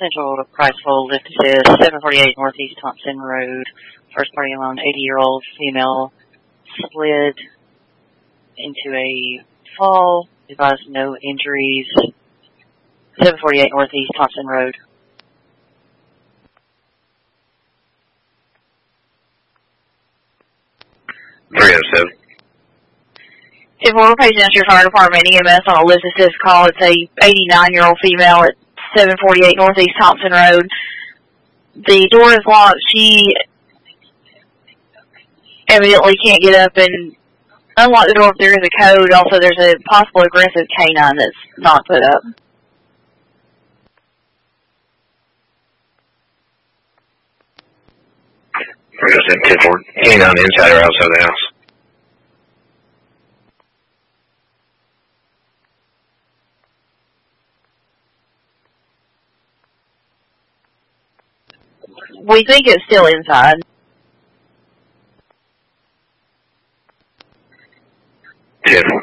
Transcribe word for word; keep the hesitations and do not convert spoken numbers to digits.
Central to Priceville. This is seven forty-eight Northeast Thompson Road. First party alone, eighty-year-old female slid into a fall. Advised no injuries. seven forty-eight Northeast Thompson Road. three oh seven. If we're patient at your fire department, E M S on a list that says call, it's a eighty-nine-year-old female at seven forty-eight Northeast Thompson Road. The door is locked. She evidently can't get up and unlock the door if there is a code. Also, there's a possible aggressive canine that's not put up. three oh seven, ten four. Canine inside or outside the house? We think it's still inside. ten four.